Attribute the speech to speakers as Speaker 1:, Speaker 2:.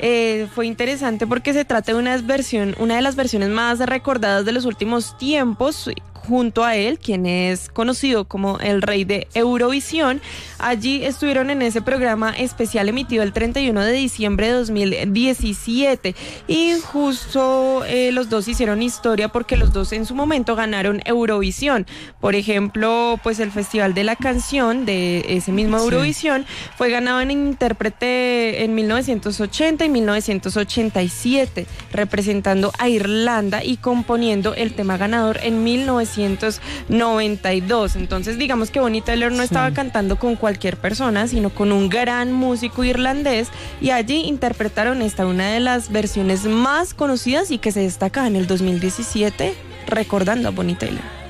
Speaker 1: fue interesante porque se trata de una de las versiones más recordadas de los últimos tiempos. Junto a él, quien es conocido como el rey de Eurovisión. Allí estuvieron en ese programa especial emitido el 31 de diciembre de 2017 y justo los dos hicieron historia porque los dos en su momento ganaron Eurovisión. Por ejemplo, pues el Festival de la Canción de ese mismo Eurovisión fue ganado en intérprete en 1980 y 1987, representando a Irlanda y componiendo el tema ganador en 1992. Entonces digamos que Bonnie Tyler no estaba cantando con cualquier persona, sino con un gran músico irlandés, y allí interpretaron una de las versiones más conocidas y que se destaca en el 2017, recordando a Bonnie Tyler.